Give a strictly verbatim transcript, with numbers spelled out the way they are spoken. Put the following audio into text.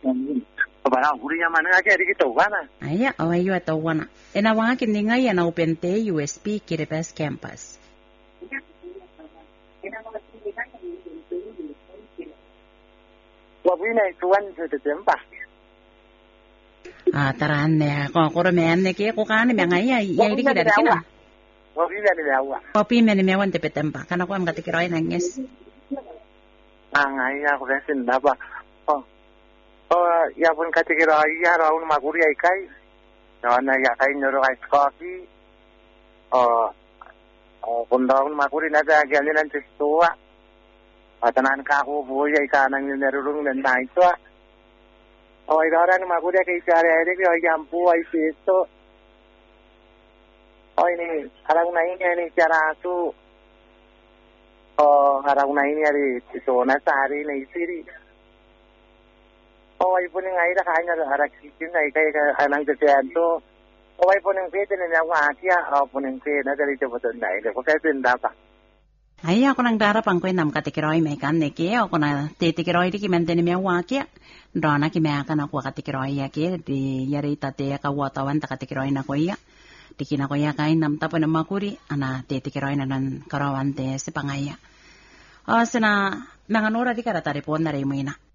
Barang guri yang mana aja di kita kan? Aya, awayu atau wana. Ena wanga kininga ya na open te U S P Kiribati campus. Wabina tuan sudah jempa. Ah, taran ne ko ko men ne ke ko kan me ngai ya ya di kida kina. Wabina ni awa. Papi me me wan te petempa kana ko am gati kiroi nanges. Ah, ngai ya ko resin daba. Oh. Oh, ya pun kata kiroi ya raun maguri ai kai. Karena ya kai nyoro ice coffee. Oh. Oh, pun daun maguri nada galian tua. Atanan ka ko boy ai kanang nerurung dan naitwa. Oh, idaran maguri kay sare ai ke ai jampu ai pesto. Oh, ini harang na ini ni cara tu. Oh, harang na ini ari sona sari nei siri. Oh, ai pun ngai da kanya harak sikin ai kai anang tean tu. Oh, ai pun ngai te ni wa kia, oh pun ngai na dari te botan dai le ko kai tin da pa. Ai ako nang darap ang ko nam katikiroi me kan ne ke ako na titikiroi di ki mentene me wa kia. Rana ki me akan aku katikiroi ya ke di yari tate ka watawan ta katikiroi na ko iya. Dikina ko ya kain nam tapo na makuri ana titikiroi na nan karawan te sepangaya. Oh, sina mga nora di karatari po na rin mo ina.